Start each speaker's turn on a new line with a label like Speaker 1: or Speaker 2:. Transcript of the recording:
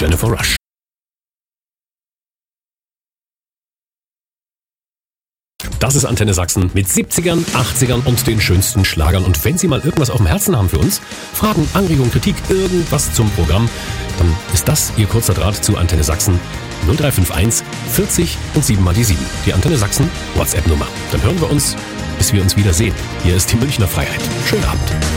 Speaker 1: Jennifer Rush. Das ist Antenne Sachsen mit 70ern, 80ern und den schönsten Schlagern. Und wenn Sie mal irgendwas auf dem Herzen haben für uns, Fragen, Anregungen, Kritik, irgendwas zum Programm, dann ist das Ihr kurzer Draht zu Antenne Sachsen. 0351 40 und 7 mal die 7. Die Antenne Sachsen WhatsApp-Nummer. Dann hören wir uns, bis wir uns wiedersehen. Hier ist die Münchner Freiheit. Schönen Abend.